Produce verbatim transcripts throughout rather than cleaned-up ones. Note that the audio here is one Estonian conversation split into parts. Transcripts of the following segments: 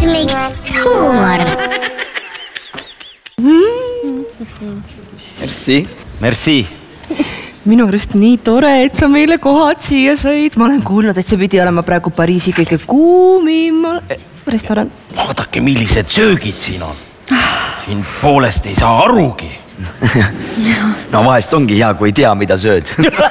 Hitmix huumor. Merci. Merci. Minu arust nii tore, et sa meile kohad siia sõid. Ma olen kuulnud, et see pidi olema praegu Pariisi kõige kuumima restoran. Vaadake, millised söögid siin on. Siin poolest ei saa arugi. No vahest ongi hea, kui ei tea, mida sööd.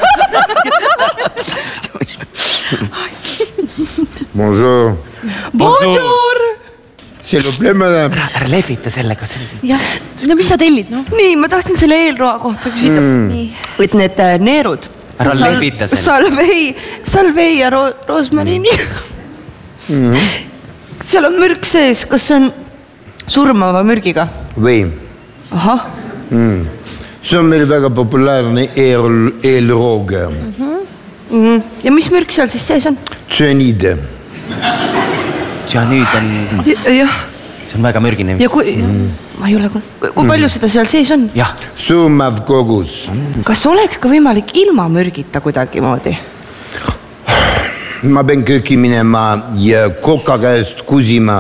Bonjour. Bonjour. S'il vous plaît, madame. Ära lehvita sellega. Jah, no mis sa tellid, no? Nii, ma tahtsin selle eelroa kohta küsida. Mm. Et need neerud. Ära lehvita sellega. Salvei, salvei ja ro rosmarini. Mm. Seal on mürk sees. Kas see on surmava mürgiga? Oui. Aha. Mm. See on meil väga populaarne eel, eelrooga. Mm-hmm. Mm-hmm. Ja mis mürk seal siis sees on? Tsüaniide. Tsüaniid on... Jah. See on väga mürgine. Ja kui... Mm. Ma ei ole... Kui mm. palju seda seal sees on? Jah. Suumav kogus. Kas oleks ka võimalik ilma mürgita kuidagi moodi? Ma pean kööki minema ja koka käest kusima.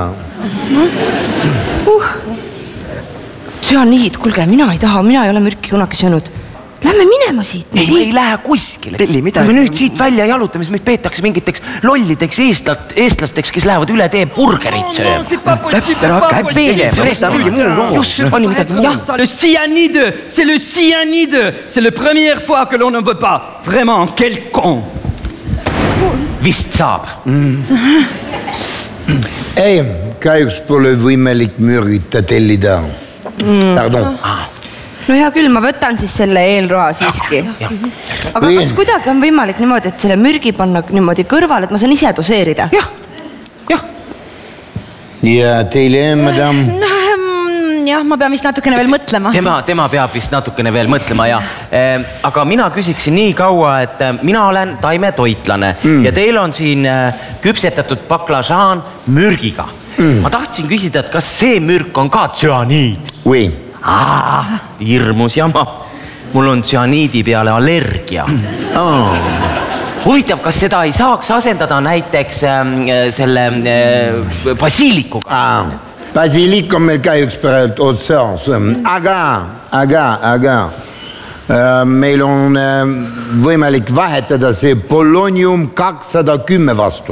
Uh. Tsüaniid, kulge, mina ei taha, mina ei ole mürki kunagi söönud. Lähme minema siit. Ei, me ei lähe kuskile. Telli, mida? Me nüüd siit välja jalutame, siis meid peetakse mingiteks lollideks eestlat, eestlasteks, kes lähevad üle tee burgerit sööma. Täpselt ära hakka peegema. Just, pani midagi muu. Le cyanide, c'est le cyanide. C'est la première fois que l'on ne veut pas. Vraiment, quel con. Vist saab. Mm. Ei, kahjuks pole võimalik mürgita tellida. Mm. Pardon. Ah. No hea küll, ma võtan siis selle eelroa siiski. Ja, ja. Aga kas kuidagi on võimalik niimoodi, et selle mürgi panna niimoodi kõrval, et ma saan ise doseerida? Jah, jah. Ja teile, madame? No, jah, ma pean vist natukene veel mõtlema. Tema, tema peab vist natukene veel mõtlema, ja. Aga mina küsiksin nii kaua, et mina olen taimetoitlane mm. ja teil on siin küpsetatud baklažaan mürgiga. Mm. Ma tahtsin küsida, et kas see mürk on ka tsüaniid? Oui. Ah, hirmus jama. Mul on tsüaniidi peale allergia. Oh. Huvitav, kas seda ei saaks asendada näiteks äh, selle äh, basiilikuga? Ah, basiilik on meil kahjuks pärast otsas. Aga, aga, aga. Äh, meil on äh, võimalik vahetada see polonium kakssada kümme vastu.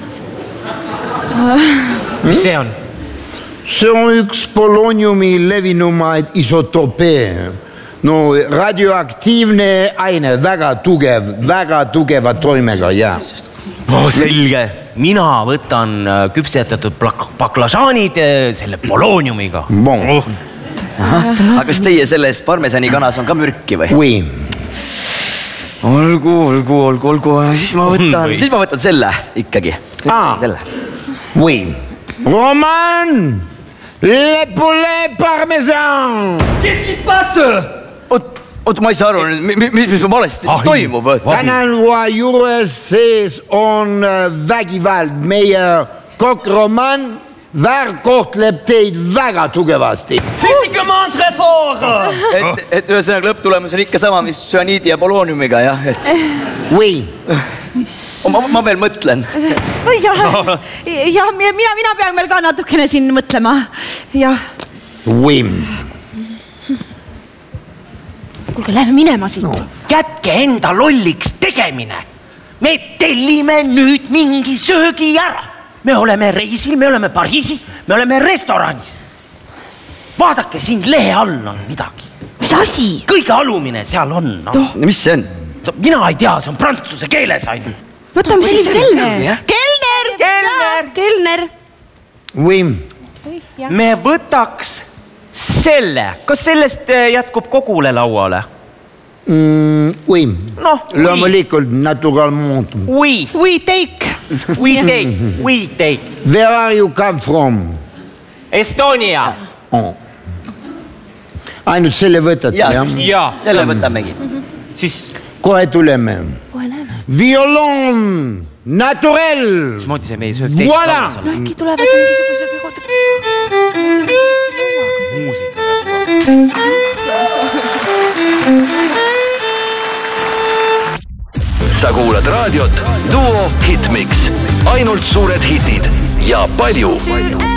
Mis see on? See on üks poloniumi levinumaid isotopee. No, radioaktiivne aine, väga tugev, väga tugeva toimega, jah. No, selge. Mina võtan küpsetatud baklažaanid selle poloniumiga. Bon. Oh. Aga kas teie selles parmesani kanas on ka mürki või? Oui. Olgu, olgu, olgu, olgu. Siis ma võtan, siis ma võtan selle ikkagi. Ah. Selle. Oui. Roman! Le poulet parmesan! Qu'est-ce qui se passe? Oot, oot, ma ei saa aru, mis, mis, mis valesti, mis toimub? Tänanua juures sees on vägivald. Meie kokk Roman väärkohtleb teid väga tugevasti. Physiquement très fort! Et, et ühesõnaga lõpptulemus on ikka sama, mis tsüaniidi ja poloniumiga, jah? Et... Oui. Ma, ma veel mõtlen. Jah, ja, mina, mina pean veel ka natukene siin mõtlema. Jah. Oui. Kuulge, lähme minema siit. No. Jätke enda lolliks tegemine. Me tellime nüüd mingi söögi ära. Me oleme reisil, me oleme Pariisis, me oleme restoranis. Vaadake, siin lehe all on midagi. Mis asi? Kõige alumine seal on. No. Mis see on? Mina ei tea, see on prantsuse keeles ainult. Võtame no, siis Kelner. Kelner! Kelner! Kelner! Oui. Me võtaks selle. Kas sellest jätkub kogule lauale? Mm, oui. No, loomulikult naturalment. Oui. We take. We take. We take. Where are you come from? Estonia. Oh. Ainult selle võtad, ja, jah? Ja. Selle võtamegi. Siis... Kohe tuleme. Kohe näeme. Violon! Naturel! Mis moodi see meie söök teist voilà. No äkki tulevad mingisuguse kõigod... Muusika. Sa kuulad raadiot Duo Hitmix. Ainult suured hitid ja palju